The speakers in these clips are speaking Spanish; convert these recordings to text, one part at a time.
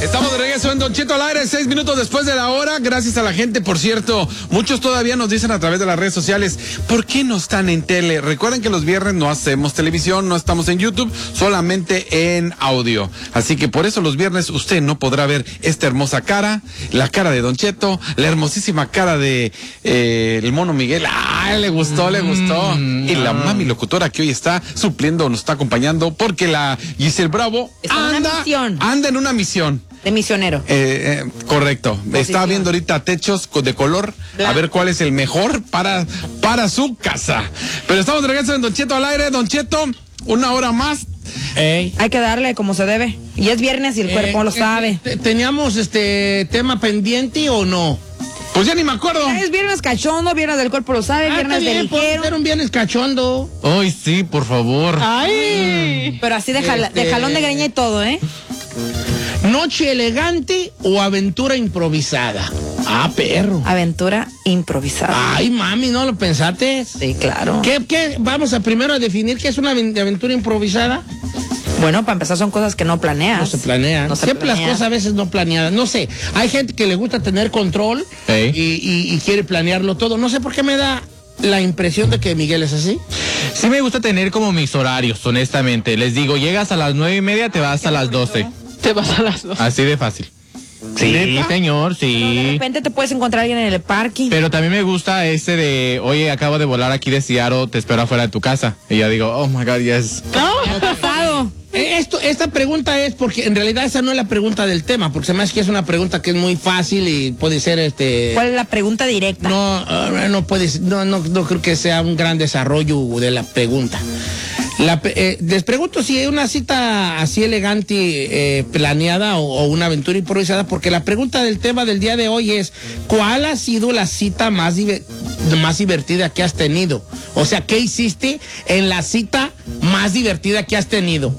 Estamos de regreso en Don Cheto al aire, 6 minutos después de la hora. Gracias a la gente, por cierto. Muchos todavía nos dicen a través de las redes sociales, ¿por qué no están en tele? Recuerden que los viernes no hacemos televisión, no estamos en YouTube, solamente en audio. Así que por eso los viernes usted no podrá ver esta hermosa cara, la cara de Don Cheto, la hermosísima cara de el mono Miguel. ¡Ay, le gustó, le gustó! Y la mami locutora que hoy está supliendo, nos está acompañando, porque la Giselle Bravo anda en una misión. De misionero. Correcto. Está viendo ahorita techos de color, a ver cuál es el mejor para su casa. Pero estamos de regreso en Don Cheto al aire. Don Cheto, una hora más. Hay que darle como se debe. Y es viernes y el cuerpo lo sabe. ¿Teníamos tema pendiente o no? Pues ya ni me acuerdo. Es viernes cachondo, viernes del cuerpo lo sabe, viernes del ligero. Ser un viernes cachondo. Ay, sí, por favor. Ay. Pero así de jalón de greña y todo, ¿eh? ¿Noche elegante o aventura improvisada? Ah, perro. Aventura improvisada. Ay, mami, ¿no lo pensaste? Sí, claro. ¿Qué? Vamos a primero a definir qué es una aventura improvisada. Bueno, para empezar son cosas que no planeas. No se planean. No se Siempre planea. las cosas a veces no planeadas. No sé, hay gente que le gusta tener control y quiere planearlo todo. No sé por qué me da la impresión de que Miguel es así. Sí me gusta tener como mis horarios, honestamente. Les digo, llegas a las 9:30, te vas a las 12. Te vas a las 2. Así de fácil. Sí, señor, Pero de sí. repente te puedes encontrar a alguien en el parking. Pero también me gusta de, oye, acabo de volar aquí de Seattle, te espero afuera de tu casa. Y yo digo, oh my God, yes. No, pasado. Esta pregunta es porque en realidad esa no es la pregunta del tema, porque se me hace que es una pregunta que es muy fácil y puede ser ¿Cuál es la pregunta directa? No creo que sea un gran desarrollo de la pregunta. Les pregunto si hay una cita así elegante planeada o una aventura improvisada, porque la pregunta del tema del día de hoy es ¿cuál ha sido la cita más divertida que has tenido? O sea, ¿qué hiciste en la cita más divertida que has tenido?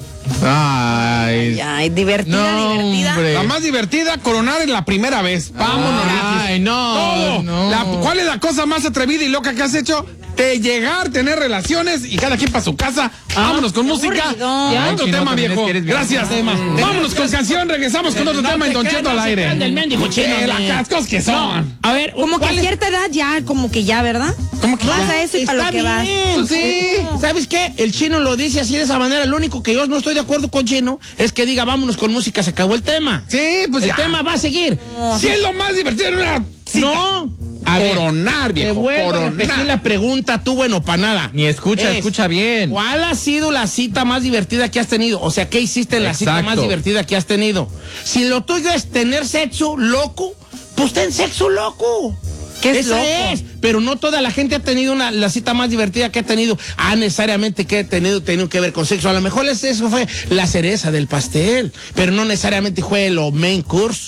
Ay, divertida. hombre. La más divertida, coronar en la primera vez. Vámonos. Ay, no. ¿Cuál es la cosa más atrevida y loca que has hecho? De llegar, tener relaciones y cada quien para su casa. Vámonos con música. Ya, Otro chino, tema, también viejo. es que eres Gracias. Vámonos con canción. Regresamos con otro tema en Don Cheto al aire. Las cosas que son. A ver, Como que a cierta edad ya, como que ya, ¿verdad? ¿Cómo que Vas ya? a eso y para lo que vas. Sí. ¿Sabes qué? El chino lo dice así de esa manera. Lo único que yo no estoy de acuerdo con Chino es que diga vámonos con música, se acabó el tema. Sí, pues El ya. tema va a seguir. Si es lo más divertido en una cita. No. A ver, Coronar, te viejo. vuelvo a repetir Coronar. la pregunta, tú bueno para nada. Ni escucha bien. ¿Cuál ha sido la cita más divertida que has tenido? O sea, ¿qué hiciste en la cita Exacto. más divertida que has tenido? Si lo tuyo es tener sexo loco, pues ten sexo loco. ¿Qué es Esa loco? es, pero no toda la gente ha tenido la cita más divertida que ha tenido. Necesariamente que ha tenido que ver con sexo. A lo mejor eso fue la cereza del pastel, pero no necesariamente fue lo main course.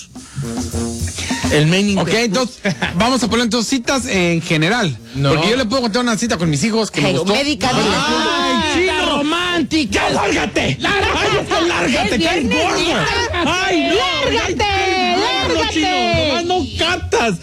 El main Ok, entonces, vamos a poner entonces citas en general. No. Porque yo le puedo contar una cita con mis hijos que me gustó. Médica. ¡Ay, chino romántica! ¡Lárgate! ¡Lárgate! Es ¡Qué viernes, gordo! ¡Ay, no! ¡Lárgate! Chino, nomás no captas.